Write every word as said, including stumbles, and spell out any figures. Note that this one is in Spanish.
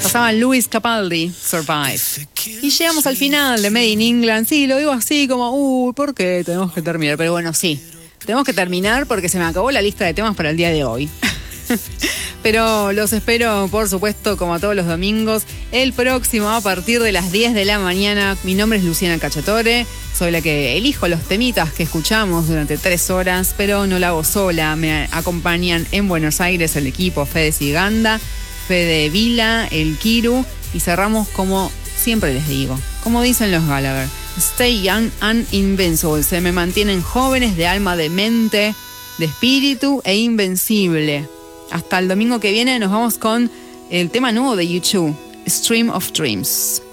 Pasaba Luis Capaldi, Survive. Y llegamos al final de Made in England. Sí, lo digo así como, uy, ¿por qué tenemos que terminar? Pero bueno, sí, tenemos que terminar porque se me acabó la lista de temas para el día de hoy. Pero los espero, por supuesto, como todos los domingos, el próximo a partir de las diez de la mañana. Mi nombre es Luciana Cacciatore, soy la que elijo los temitas que escuchamos durante tres horas, pero no la hago sola. Me acompañan en Buenos Aires el equipo Fede Siganda, Fede Vila, el Kiru, y cerramos como siempre les digo, como dicen los Gallagher, stay young and invincible. Se me mantienen jóvenes de alma, de mente, de espíritu e invencible. Hasta el domingo que viene nos vamos con el tema nuevo de U dos, Stream of Dreams.